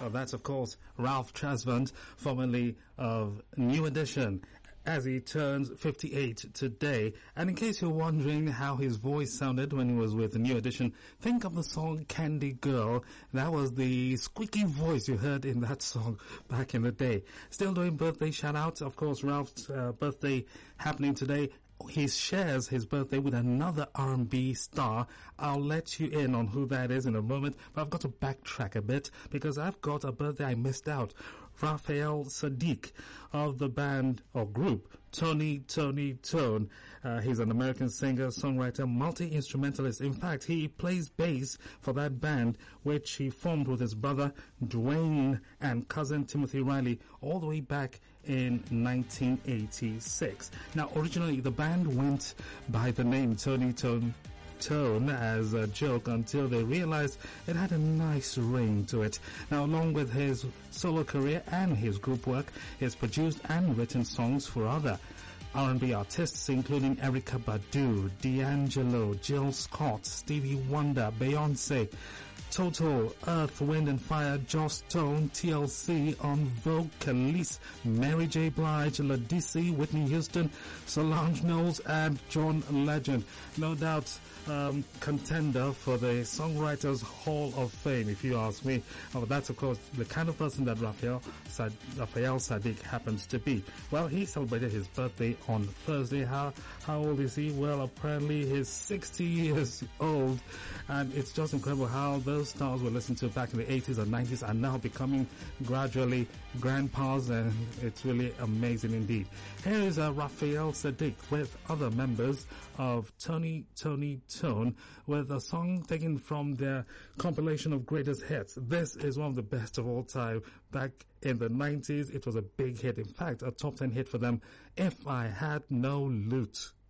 Well, that's, of course, Ralph Tresvant, formerly of New Edition, as he turns 58 today. And in case you're wondering how his voice sounded when he was with the New Edition, think of the song Candy Girl. That was the squeaky voice you heard in that song back in the day. Still doing birthday shout-outs. Of course, Ralph's birthday happening today. He shares his birthday with another R&B star. I'll let you in on who that is in a moment, but I've got to backtrack a bit because I've got a birthday I missed out. Raphael Saadiq of the band or group Tony Tone. He's an American singer, songwriter, multi-instrumentalist. In fact, he plays bass for that band, which he formed with his brother Dwayne and cousin Timothy Riley all the way back in 1986. Now, originally the band went by the name Tony Tone as a joke until they realized it had a nice ring to it. Now, along with his solo career and his group work, he's produced and written songs for other R&B artists including Erykah Badu, D'Angelo, Jill Scott, Stevie Wonder, Beyonce, Toto, Earth, Wind and Fire, Joss Stone, TLC, On Vogue, Khalees, Mary J. Blige, Ladisi, Whitney Houston, Solange Knowles and John Legend. No doubt contender for the Songwriters Hall of Fame, if you ask me. That's, of course, the kind of person that Raphael Saadiq happens to be. Well, he celebrated his birthday on Thursday. How old is he? Well, apparently he's 60 years old, and it's just incredible how those stars we listened to back in the 80s and 90s are now becoming gradually grandpas, and it's really amazing indeed. Here is Raphael Saadiq with other members of Tony Tone with a song taken from their compilation of greatest hits. This is one of the best of all time. Back in the 90s, it was a big hit. In fact, a top 10 hit for them, If I Had No Loot.